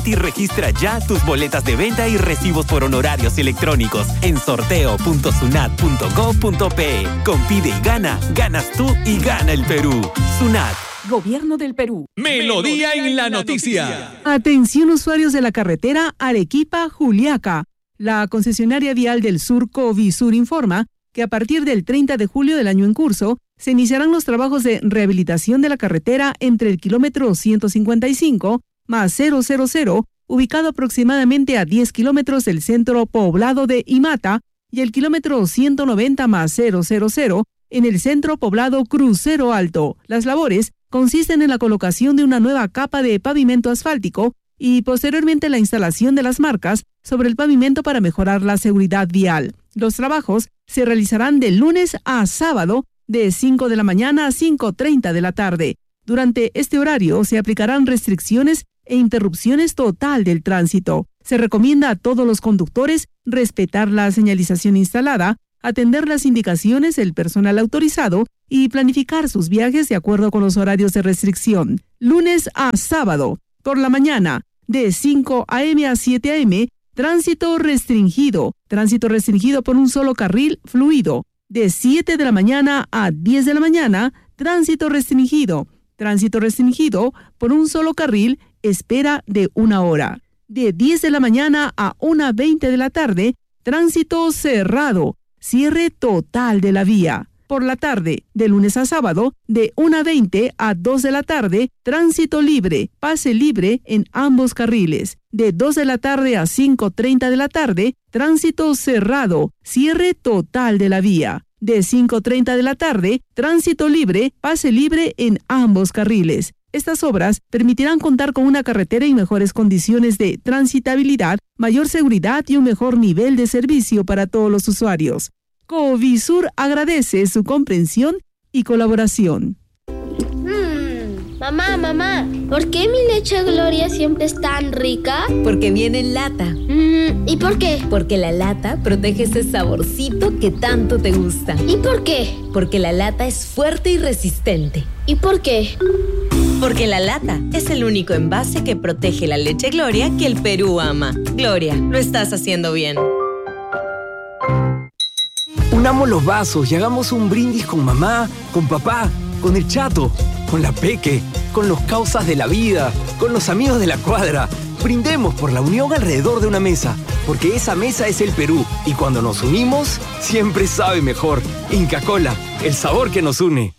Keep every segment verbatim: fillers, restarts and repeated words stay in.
Y registra ya tus boletas de venta y recibos por honorarios electrónicos en sorteo punto sunat punto gob punto pe. Compide y gana, ganas tú y gana el Perú. SUNAT. Gobierno del Perú. Melodía en la noticia. Atención usuarios de la carretera Arequipa-Juliaca. La concesionaria vial del Sur, Covisur, informa que a partir del treinta de julio del año en curso, se iniciarán los trabajos de rehabilitación de la carretera entre el kilómetro ciento cincuenta y cinco más cero cero cero, ubicado aproximadamente a diez kilómetros del centro poblado de Imata, y el kilómetro ciento noventa más cero cero cero, en el centro poblado Crucero Alto. Las labores consisten en la colocación de una nueva capa de pavimento asfáltico y posteriormente la instalación de las marcas sobre el pavimento para mejorar la seguridad vial. Los trabajos se realizarán de lunes a sábado de cinco de la mañana a cinco treinta de la tarde. Durante este horario se aplicarán restricciones e interrupciones total del tránsito. Se recomienda a todos los conductores respetar la señalización instalada, atender las indicaciones del personal autorizado y planificar sus viajes de acuerdo con los horarios de restricción. Lunes a sábado, por la mañana, de cinco a eme a siete a eme, tránsito restringido. Tránsito restringido por un solo carril fluido. De siete de la mañana a diez de la mañana, tránsito restringido. Tránsito restringido por un solo carril, espera de una hora. De diez de la mañana a una veinte de la tarde, tránsito cerrado, cierre total de la vía. Por la tarde, de lunes a sábado, de una veinte a dos de la tarde, tránsito libre, pase libre en ambos carriles. De dos de la tarde a cinco treinta de la tarde, tránsito cerrado, cierre total de la vía. De cinco treinta de la tarde, tránsito libre, pase libre en ambos carriles. Estas obras permitirán contar con una carretera en mejores condiciones de transitabilidad, mayor seguridad y un mejor nivel de servicio para todos los usuarios. Covisur agradece su comprensión y colaboración. Mm, mamá, mamá, ¿por qué mi leche Gloria siempre es tan rica? Porque viene en lata. Mm, ¿y por qué? Porque la lata protege ese saborcito que tanto te gusta. ¿Y por qué? Porque la lata es fuerte y resistente. ¿Y por qué? Porque la lata es el único envase que protege la leche Gloria que el Perú ama. Gloria, lo estás haciendo bien. Unamos los vasos y hagamos un brindis con mamá, con papá, con el chato, con la peque, con los causas de la vida, con los amigos de la cuadra. Brindemos por la unión alrededor de una mesa, porque esa mesa es el Perú y cuando nos unimos, siempre sabe mejor. Inca Kola, el sabor que nos une.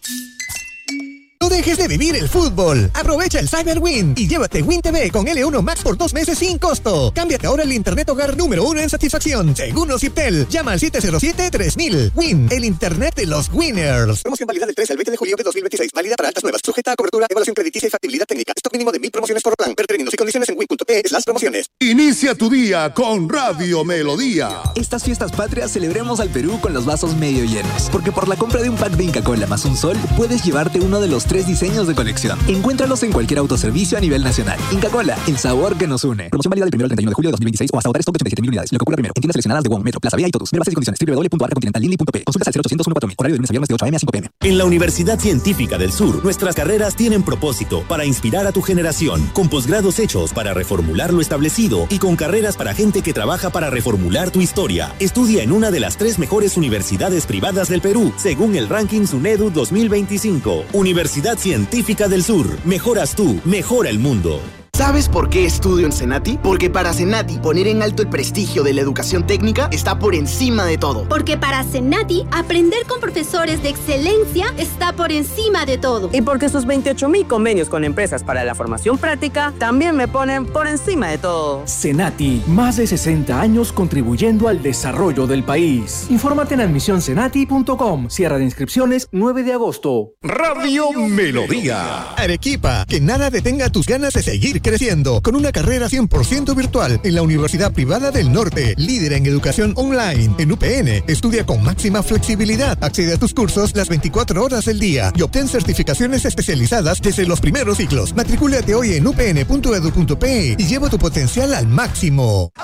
No dejes de vivir el fútbol. Aprovecha el Cyber Win y llévate Win T V con L uno Max por dos meses sin costo. Cámbiate ahora el internet hogar número uno en satisfacción. Según Ociptel, llama al siete cero siete tres mil. Win, el internet de los winners. Promoción válida del tres al veinte de julio de dos mil veintiséis. Válida para altas nuevas. Sujeta a cobertura, evaluación crediticia y factibilidad técnica. Stock mínimo de mil promociones por plan. Ver términos y condiciones en win punto pe slash promociones. Inicia tu día con Radio Melodía. Estas fiestas patrias celebremos al Perú con los vasos medio llenos. Porque por la compra de un pack de Inca Kola más un sol, puedes llevarte uno de los tres diseños de colección. Encuéntralos en cualquier autoservicio a nivel nacional. Inca Kola, el sabor que nos une. Promoción válida del primero al treinta y uno de julio de dos mil veintiséis o hasta agotar stock de ochenta y siete mil unidades. Lo que ocurra primero. En tiendas seleccionadas de Wong, Metro, Plaza Vía y Totus. Ver bases y condiciones. doble u doble u doble u punto arca continental lindy punto pe. Consultas al cero ochocientos uno cuatro mil. Horario de lunes a viernes de ocho a eme a cinco pe eme. En la Universidad Científica del Sur, nuestras carreras tienen propósito para inspirar a tu generación, con posgrados hechos para reformular lo establecido y con carreras para gente que trabaja para reformular tu historia. Estudia en una de las tres mejores universidades privadas del Perú, según el ranking SUNEDU dos mil veinticinco. Universidad Científica del Sur. Mejoras tú, mejora el mundo. ¿Sabes por qué estudio en Senati? Porque para Senati, poner en alto el prestigio de la educación técnica está por encima de todo. Porque para Senati, aprender con profesores de excelencia está por encima de todo. Y porque sus veintiocho mil convenios con empresas para la formación práctica también me ponen por encima de todo. Senati, más de sesenta años contribuyendo al desarrollo del país. Infórmate en admisión senati punto com. Cierre de inscripciones nueve de agosto. Radio Melodía. Arequipa, que nada detenga tus ganas de seguir creciendo con una carrera cien por ciento virtual en la Universidad Privada del Norte, líder en educación online. En U P N, estudia con máxima flexibilidad, accede a tus cursos las veinticuatro horas del día y obtén certificaciones especializadas desde los primeros ciclos. Matricúlate hoy en u p n punto e d u punto pe y lleva tu potencial al máximo.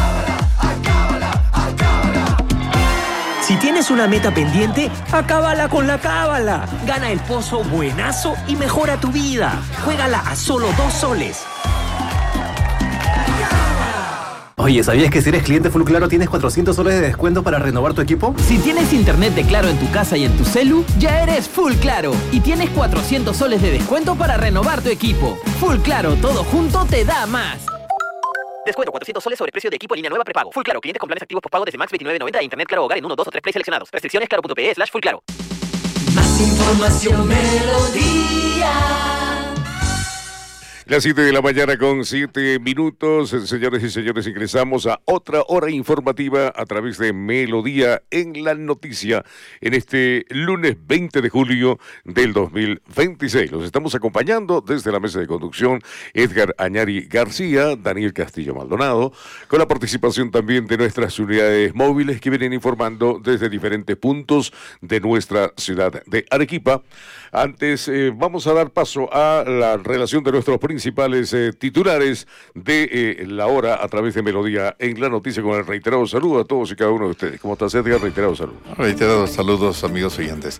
Si tienes una meta pendiente, acábala con la cábala. Gana el pozo buenazo y mejora tu vida. Juégala a solo dos soles. Oye, ¿sabías que si eres cliente Full Claro tienes cuatrocientos soles de descuento para renovar tu equipo? Si tienes internet de Claro en tu casa y en tu celu, ya eres Full Claro y tienes cuatrocientos soles de descuento para renovar tu equipo. Full Claro, todo junto te da más. Descuento cuatrocientos soles sobre precio de equipo en línea nueva prepago. Full Claro, clientes con planes activos postpago desde Max veintinueve noventa e Internet Claro Hogar en uno, dos o tres play seleccionados. Restricciones claro.pe slash Full Claro. Más información, Melodía. Las siete de la mañana con siete minutos, señores y señores, ingresamos a otra hora informativa a través de Melodía en la Noticia en este lunes veinte de julio del dos mil veintiséis. Los estamos acompañando desde la mesa de conducción Edgar Añari García, Daniel Castillo Maldonado, con la participación también de nuestras unidades móviles que vienen informando desde diferentes puntos de nuestra ciudad de Arequipa. Antes, eh, vamos a dar paso a la relación de nuestros principales eh, titulares de eh, la hora a través de Melodía en la Noticia, con el reiterado saludo a todos y cada uno de ustedes. ¿Cómo estás, Edgar? Reiterado saludo. Reiterados saludos, amigos oyentes.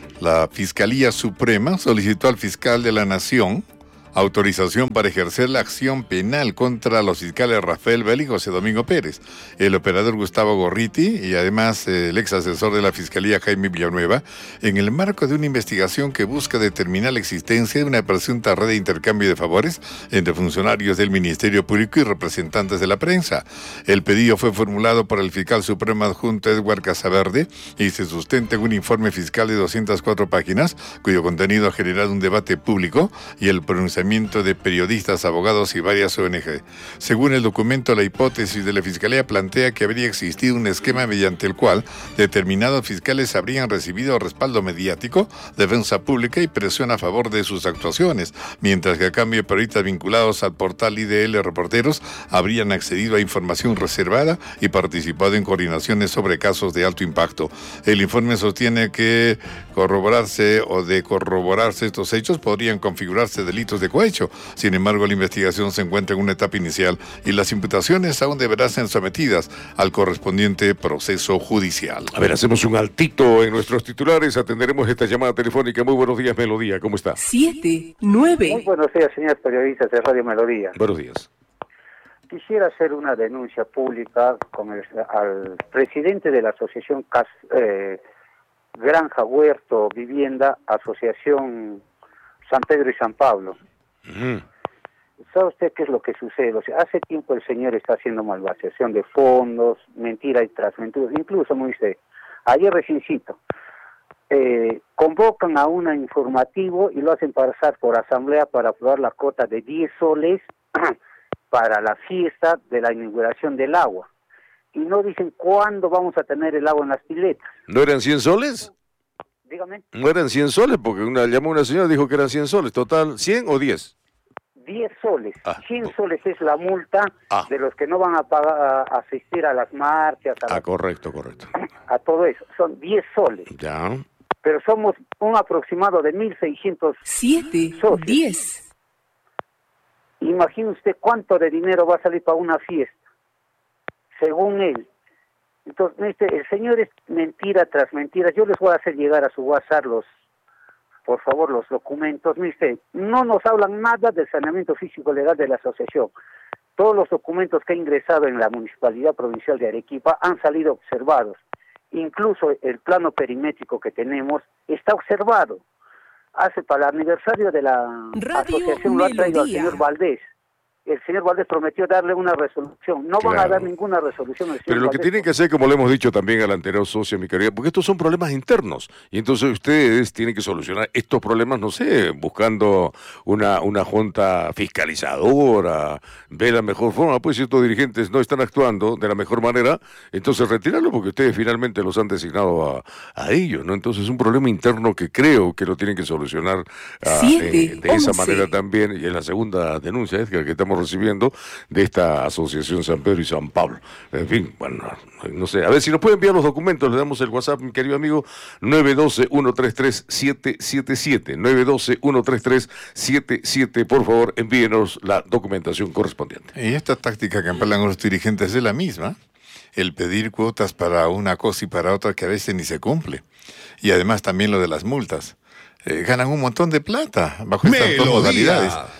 La Fiscalía Suprema solicitó al fiscal de la Nación autorización para ejercer la acción penal contra los fiscales Rafael Vela y José Domingo Pérez, el operador Gustavo Gorriti y además eh, el ex asesor de la Fiscalía Jaime Villanueva, en el marco de una investigación que busca determinar la existencia de una presunta red de intercambio de favores entre funcionarios del Ministerio Público y representantes de la prensa. El pedido fue formulado por el fiscal supremo adjunto Edward Casaverde y se sustenta en un informe fiscal de doscientas cuatro páginas, cuyo contenido ha generado un debate público y el pronunciamiento de periodistas, abogados y varias O N G. Según el documento, la hipótesis de la Fiscalía plantea que habría existido un esquema mediante el cual determinados fiscales habrían recibido respaldo mediático, defensa pública y presión a favor de sus actuaciones, mientras que a cambio periodistas vinculados al portal I D L Reporteros habrían accedido a información reservada y participado en coordinaciones sobre casos de alto impacto. El informe sostiene que corroborarse o de corroborarse estos hechos podrían configurarse delitos de cohecho. Sin embargo, la investigación se encuentra en una etapa inicial y las imputaciones aún deberán ser sometidas al correspondiente proceso judicial. A ver, hacemos un altito en nuestros titulares, atenderemos esta llamada telefónica. Muy buenos días, Melodía, ¿cómo está? Siete, nueve. Muy buenos días, señores periodistas de Radio Melodía. Buenos días. Quisiera hacer una denuncia pública con el al presidente de la asociación Cas, eh, Granja, Huerto, Vivienda, Asociación San Pedro y San Pablo. Uh-huh. ¿Sabe usted qué es lo que sucede? O sea, hace tiempo el señor está haciendo malversación de fondos, mentira y tras mentira. Incluso, me dice, ayer reciencito, eh, convocan a un informativo y lo hacen pasar por asamblea para aprobar la cuota de diez soles para la fiesta de la inauguración del agua. Y no dicen cuándo vamos a tener el agua en las piletas. ¿No eran cien soles? Dígame. No eran cien soles, porque una llamó una señora y dijo que eran cien soles. ¿Total cien o diez? diez soles. Ah. cien soles es la multa ah. de los que no van a pagar, a asistir a las marchas. A ah, las, correcto, correcto. A todo eso. Son diez soles. Ya. Pero somos un aproximado de mil seiscientos Siete, socios. diez. Imagine usted cuánto de dinero va a salir para una fiesta, según él. Entonces, este, el señor es mentira tras mentira. Yo les voy a hacer llegar a su WhatsApp los, por favor, los documentos. Mister, no nos hablan nada del saneamiento físico legal de la asociación. Todos los documentos que ha ingresado en la Municipalidad Provincial de Arequipa han salido observados. Incluso el plano perimétrico que tenemos está observado. Hace para el aniversario de la Radio asociación Melodía. Lo ha traído al señor Valdés. El señor Valdés prometió darle una resolución. No claro. van a dar ninguna resolución. El Pero lo Valdés que tienen que hacer, como le hemos dicho también al anterior socio, mi querida, porque estos son problemas internos. Y entonces ustedes tienen que solucionar estos problemas, no sé, buscando una, una junta fiscalizadora, ver la mejor forma. Pues si estos dirigentes no están actuando de la mejor manera, entonces retirarlo, porque ustedes finalmente los han designado a, a ellos, ¿no? Entonces es un problema interno que creo que lo tienen que solucionar a, Siete, eh, de esa manera también. Y es la segunda denuncia, Edgar, que estamos recibiendo de esta asociación San Pedro y San Pablo. En fin, bueno, no sé, a ver si nos puede enviar los documentos, le damos el WhatsApp, mi querido amigo, nueve uno dos, uno tres tres, siete siete siete, nueve uno dos, uno tres tres, siete siete, por favor, envíenos la documentación correspondiente. Y esta táctica que emplean los dirigentes es la misma, el pedir cuotas para una cosa y para otra que a veces ni se cumple. Y además también lo de las multas. Eh, ganan un montón de plata bajo estas dos modalidades.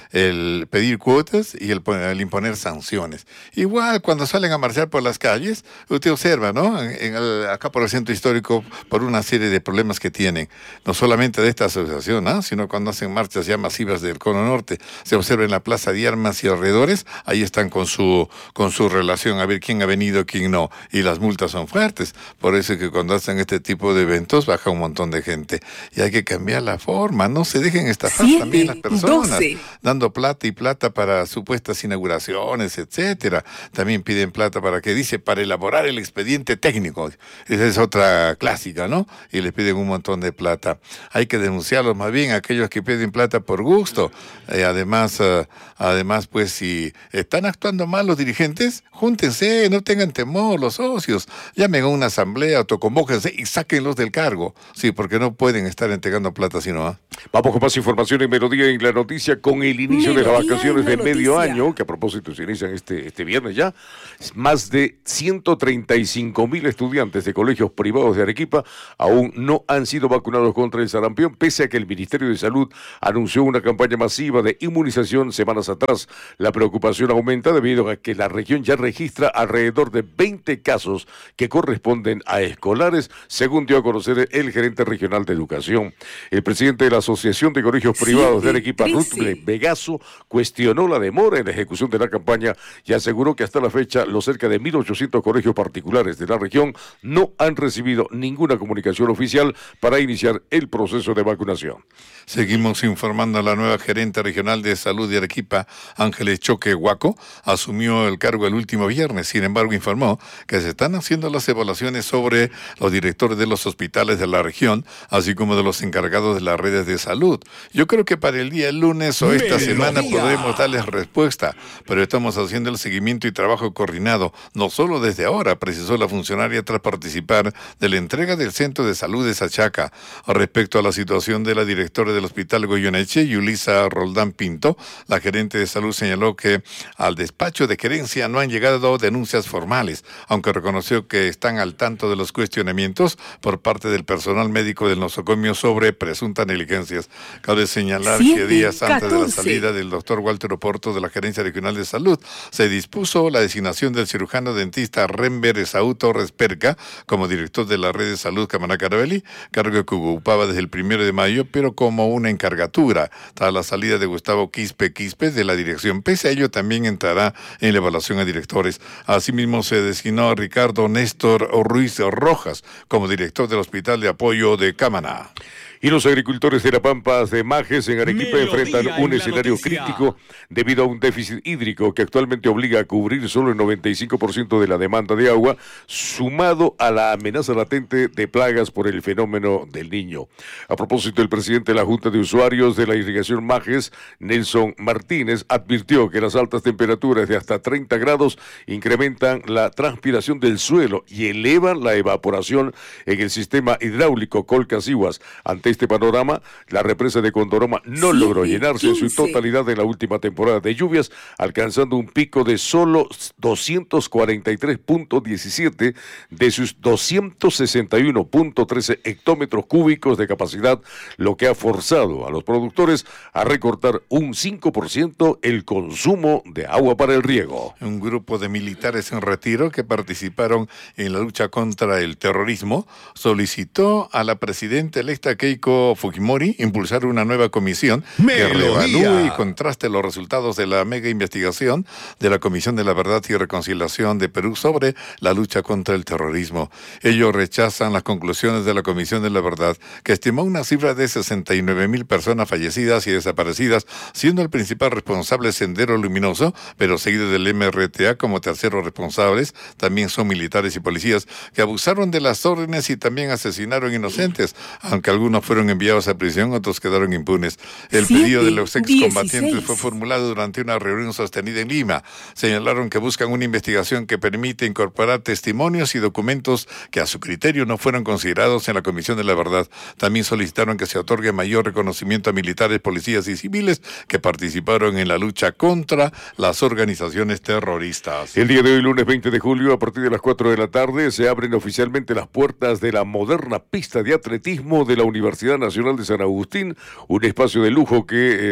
el pedir cuotas y el, el imponer sanciones. Igual cuando salen a marchar por las calles, usted observa, ¿no? En, en el, acá por el centro histórico, por una serie de problemas que tienen, no solamente de esta asociación, ¿no? Sino cuando hacen marchas ya masivas del Cono Norte, se observa en la Plaza de Armas y alrededores, ahí están con su, con su relación, a ver quién ha venido, quién no, y las multas son fuertes. Por eso es que cuando hacen este tipo de eventos baja un montón de gente. Y hay que cambiar la forma, no se dejen estafar Siete, también las personas, doce. Dando plata y plata para supuestas inauguraciones, etcétera. También piden plata para, que dice, para elaborar el expediente técnico. Esa es otra clásica, ¿no? Y les piden un montón de plata. Hay que denunciarlos más bien, aquellos que piden plata por gusto. Eh, además, uh, además, pues, si están actuando mal los dirigentes, júntense, no tengan temor, los socios. Llamen a una asamblea, autoconvóquense y sáquenlos del cargo. Sí, porque no pueden estar entregando plata si no. ¿eh? Vamos con más información en Melodía en la noticia con el inicio Melodía de las vacaciones de medio noticia. año, que a propósito se inician este, este viernes ya. Más de ciento treinta y cinco mil estudiantes de colegios privados de Arequipa aún no han sido vacunados contra el sarampión, pese a que el Ministerio de Salud anunció una campaña masiva de inmunización semanas atrás. La preocupación aumenta debido a que la región ya registra alrededor de veinte casos que corresponden a escolares, según dio a conocer el gerente regional de educación. El presidente de la Asociación de Colegios Privados sí, de Arequipa, Ruth Vegaso, cuestionó la demora en la ejecución de la campaña y aseguró que hasta la fecha los cerca de mil ochocientos colegios particulares de la región no han recibido ninguna comunicación oficial para iniciar el proceso de vacunación. Seguimos informando a la nueva gerente regional de salud de Arequipa, Ángeles Choque Huaco, asumió el cargo el último viernes. Sin embargo, informó que se están haciendo las evaluaciones sobre los directores de los hospitales de la región, así como de los encargados de las redes de salud. Yo creo que para el día lunes o esta semana podremos darles respuesta, pero estamos haciendo el seguimiento y trabajo coordinado, no solo desde ahora, precisó la funcionaria tras participar de la entrega del Centro de Salud de Sachaca. Respecto a la situación de la directora del Hospital Goyeneche, Yulisa Roldán Pinto, la gerente de salud señaló que al despacho de gerencia no han llegado denuncias formales, aunque reconoció que están al tanto de los cuestionamientos por parte del personal médico del nosocomio sobre presuntas negligencias. Cabe señalar Siete, que días antes catorce. de la salida del doctor Walter Oporto de la Gerencia Regional de Salud, se dispuso la designación del cirujano dentista Renber Esaú Torres Perca como director de la red de salud Camaná Carabelli, cargo que ocupaba desde el primero de mayo, pero como una encargatura, tras la salida de Gustavo Quispe Quispe de la dirección. Pese a ello, también entrará en la evaluación a directores. Asimismo, se designó a Ricardo Néstor Ruiz Rojas como director del Hospital de Apoyo de Camaná. Y los agricultores de La Pampa de Majes en Arequipa Melodía enfrentan un escenario noticia. crítico debido a un déficit hídrico que actualmente obliga a cubrir solo el noventa y cinco por ciento de la demanda de agua, sumado a la amenaza latente de plagas por el fenómeno del Niño. A propósito, el presidente de la Junta de Usuarios de la Irrigación Majes, Nelson Martínez, advirtió que las altas temperaturas de hasta treinta grados incrementan la transpiración del suelo y elevan la evaporación en el sistema hidráulico Colcas-Iguas. Ante este panorama, la represa de Condoroma no sí, logró llenarse quince. en su totalidad en la última temporada de lluvias, alcanzando un pico de solo doscientos cuarenta y tres punto diecisiete de sus doscientos sesenta y uno punto trece hectómetros cúbicos de capacidad, lo que ha forzado a los productores a recortar un cinco por ciento el consumo de agua para el riego. Un grupo de militares en retiro que participaron en la lucha contra el terrorismo solicitó a la presidenta electa Keiko Fujimori impulsar una nueva comisión Melodía. que reevalúe y contraste los resultados de la mega investigación de la Comisión de la Verdad y Reconciliación de Perú sobre la lucha contra el terrorismo. Ellos rechazan las conclusiones de la Comisión de la Verdad, que estimó una cifra de sesenta y nueve mil personas fallecidas y desaparecidas, siendo el principal responsable Sendero Luminoso, pero seguido del M R T A como terceros responsables. También son militares y policías que abusaron de las órdenes y también asesinaron inocentes, aunque algunos fueron enviados a prisión, otros quedaron impunes. El Siete, pedido de los excombatientes dieciséis. fue formulado durante una reunión sostenida en Lima. Señalaron que buscan una investigación que permite incorporar testimonios y documentos que a su criterio no fueron considerados en la Comisión de la Verdad. También solicitaron que se otorgue mayor reconocimiento a militares, policías y civiles que participaron en la lucha contra las organizaciones terroristas. El día de hoy, lunes veinte de julio, a partir de las cuatro de la tarde, se abren oficialmente las puertas de la moderna pista de atletismo de la Universidad Nacional de San Agustín, un espacio de lujo que eh, tras mucho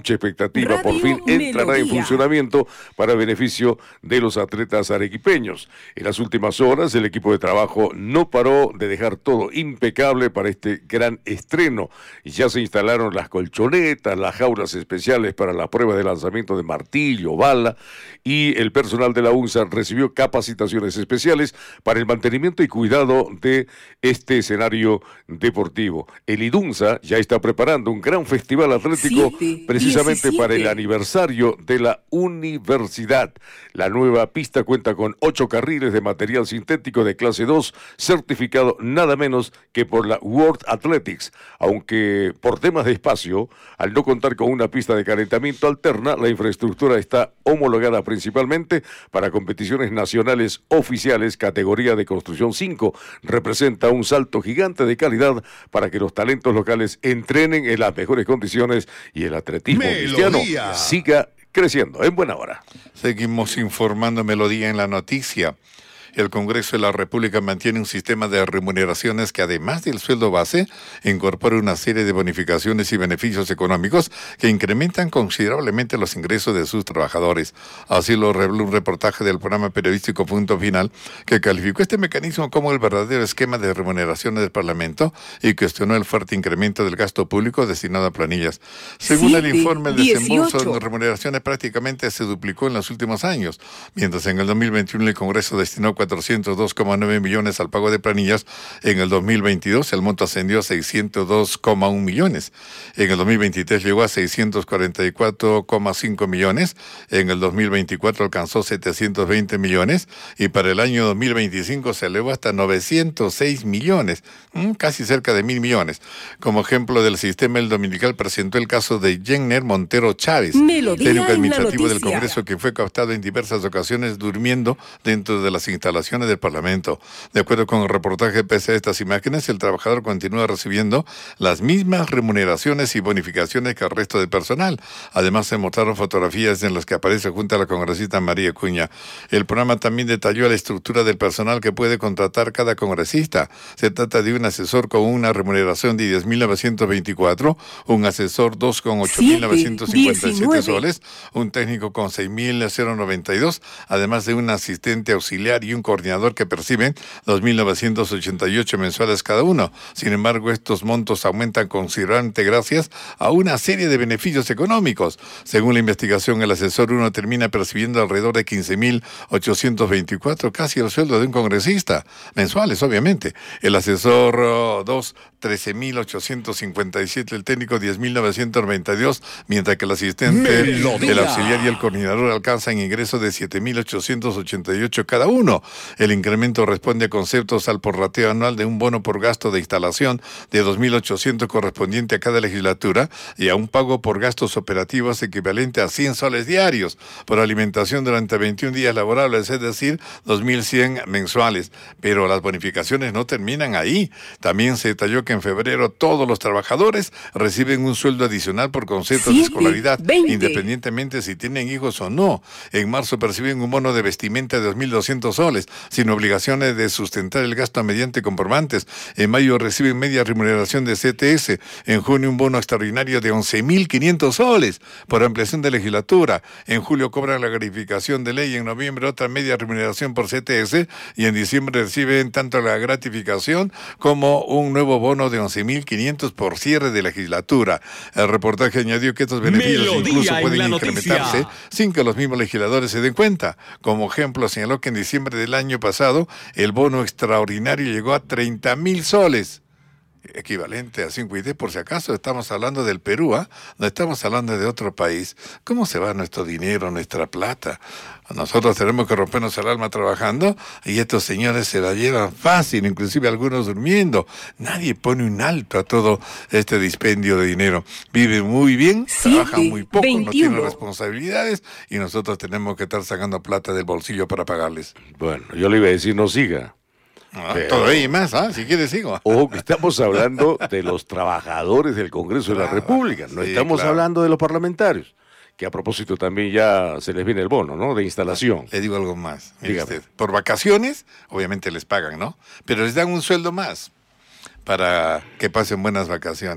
mucha expectativa. Radio Por fin entrará en Melodía. funcionamiento para beneficio de los atletas arequipeños. En las últimas horas, el equipo de trabajo no paró de dejar todo impecable para este gran estreno. Ya se instalaron las colchonetas, las jaulas especiales para la prueba de lanzamiento de martillo, bala, y el personal de la UNSA recibió capacitaciones especiales para el mantenimiento y cuidado de este escenario deportivo. El IDUNSA ya está preparando un gran festival atlético Siete, precisamente diecisiete. para el aniversario de la universidad. La nueva pista cuenta con ocho carriles de material sintético de clase dos, certificado nada menos que por la World Athletics. Aunque por temas de espacio, al no contar con una pista de calentamiento alterna, la infraestructura está homologada principalmente para competiciones nacionales oficiales. Categoría de construcción cinco representa un salto gigante de calidad para que los talentos locales entrenen en las mejores condiciones y el atletismo cristiano Melodía. siga creciendo en buena hora. Seguimos informando Melodía en la noticia. El Congreso de la República mantiene un sistema de remuneraciones que, además del sueldo base, incorpora una serie de bonificaciones y beneficios económicos que incrementan considerablemente los ingresos de sus trabajadores. Así lo reveló un reportaje del programa periodístico Punto Final, que calificó este mecanismo como el verdadero esquema de remuneraciones del Parlamento y cuestionó el fuerte incremento del gasto público destinado a planillas. Según el Siete, informe, el desembolso dieciocho. de remuneraciones prácticamente se duplicó en los últimos años, mientras en el dos mil veintiuno el Congreso destinó cuatrocientos dos coma nueve millones al pago de planillas. En el dos mil veintidós el monto ascendió a seiscientos dos coma uno millones. En el dos mil veintitrés llegó a seiscientos cuarenta y cuatro coma cinco millones. En el dos mil veinticuatro alcanzó setecientos veinte millones y para el año dos mil veinticinco se elevó hasta novecientos seis millones, casi cerca de mil millones. Como ejemplo del sistema, el Dominical presentó el caso de Jenner Montero Chávez, Melodía técnico en la administrativo del noticia. Congreso, que fue captado en diversas ocasiones durmiendo dentro de las instalaciones del Parlamento. De acuerdo con el reportaje, pese a estas imágenes, el trabajador continúa recibiendo las mismas remuneraciones y bonificaciones que el resto del personal. Además, se mostraron fotografías en las que aparece junto a la congresista María Cuña. El programa también detalló la estructura del personal que puede contratar cada congresista. Se trata de un asesor con una remuneración de diez mil novecientos veinticuatro, un asesor dos con ocho mil novecientos cincuenta y siete soles, un técnico con seis mil noventa y dos, además de un asistente auxiliar y un coordinador que perciben dos mil novecientos ochenta y ocho mensuales cada uno. Sin embargo, estos montos aumentan considerablemente gracias a una serie de beneficios económicos. Según la investigación, el asesor uno termina percibiendo alrededor de quince mil ochocientos veinticuatro, casi el sueldo de un congresista, mensuales obviamente. El asesor dos, trece mil ochocientos cincuenta y siete, el técnico diez mil novecientos noventa y dos, mientras que el asistente, Melodía. el auxiliar y el coordinador alcanzan ingresos de siete mil ochocientos ochenta y ocho cada uno. El incremento responde a conceptos al prorrateo anual de un bono por gasto de instalación de dos mil ochocientos correspondiente a cada legislatura y a un pago por gastos operativos equivalente a cien soles diarios por alimentación durante veintiún días laborables, es decir, dos mil cien mensuales. Pero las bonificaciones no terminan ahí. También se detalló que en febrero todos los trabajadores reciben un sueldo adicional por conceptos de Siete, escolaridad, veinte. independientemente si tienen hijos o no. En marzo perciben un bono de vestimenta de dos mil doscientos soles, sin obligaciones de sustentar el gasto mediante comprobantes. En mayo reciben media remuneración de C T S. En junio un bono extraordinario de once mil quinientos soles por ampliación de legislatura. En julio cobran la gratificación de ley. En noviembre otra media remuneración por C T S. Y en diciembre reciben tanto la gratificación como un nuevo bono de once mil quinientos por cierre de legislatura. El reportaje añadió que estos beneficios Melodía incluso en pueden la incrementarse noticia. sin que los mismos legisladores se den cuenta. Como ejemplo, señaló que en diciembre del año pasado el bono extraordinario llegó a treinta mil soles, equivalente a cinco y diez, por si acaso estamos hablando del Perú, ¿ah? No estamos hablando de otro país. ¿Cómo se va nuestro dinero, nuestra plata? Nosotros tenemos que rompernos el alma trabajando y estos señores se la llevan fácil, inclusive algunos durmiendo. Nadie pone un alto a todo este dispendio de dinero. Viven muy bien, trabajan muy poco, no tienen responsabilidades y nosotros tenemos que estar sacando plata del bolsillo para pagarles. Bueno, yo le iba a decir no siga. Ah, Pero- todo ahí más, ¿ah? Si quieres sigo. Ojo, que estamos hablando de los trabajadores del Congreso de la República, no sí, estamos claro. hablando de los parlamentarios, que a propósito también ya se les viene el bono, ¿no? De instalación. Le digo algo más. Mire Dígame. usted, por vacaciones, obviamente les pagan, ¿no? Pero les dan un sueldo más para que pasen buenas vacaciones.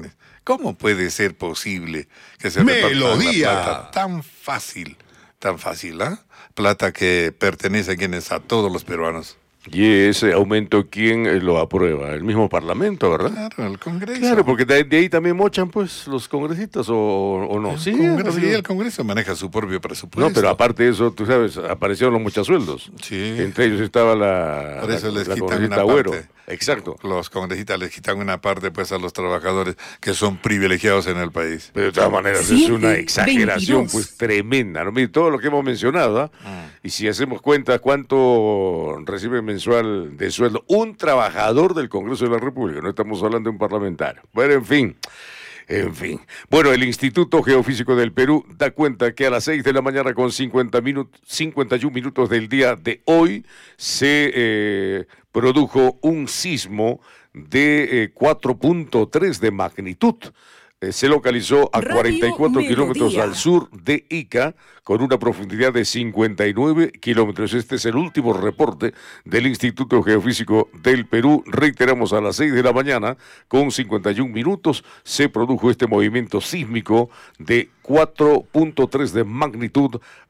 ¿Cómo puede ser posible que se repartan la Melodía. plata tan fácil, tan fácil, ¿ah? Plata que pertenece a quienes, a todos los peruanos. Y ese aumento, ¿quién eh, lo aprueba? El mismo Parlamento, ¿verdad? Claro, el Congreso. Claro, porque de, de ahí también mochan, pues, los congresistas, o, o no. El Sí, Congreso, ha y habido- el Congreso maneja su propio presupuesto. No, pero aparte de eso, tú sabes, aparecieron los muchachasueldos. Sí. Entre ellos estaba la, Por eso la, les la quitan congresista una Agüero. parte. Exacto. Los congresistas les quitan una parte pues a los trabajadores que son privilegiados en el país. Pero de todas maneras es una exageración pues tremenda, ¿no? Mire, todo lo que hemos mencionado, ¿ah? Y si hacemos cuenta cuánto recibe mensual de sueldo un trabajador del Congreso de la República, no estamos hablando de un parlamentario. Bueno, en fin. En fin. Bueno, el Instituto Geofísico del Perú da cuenta que a las seis de la mañana con cincuenta minutos, cincuenta y un minutos del día de hoy se eh, produjo un sismo de eh, cuatro punto tres de magnitud. Eh, se localizó a Radio cuarenta y cuatro kilómetros Melodía. al sur de Ica, con una profundidad de cincuenta y nueve kilómetros. Este es el último reporte del Instituto Geofísico del Perú. Reiteramos, a las seis de la mañana, con cincuenta y un minutos, se produjo este movimiento sísmico de cuatro punto tres de magnitud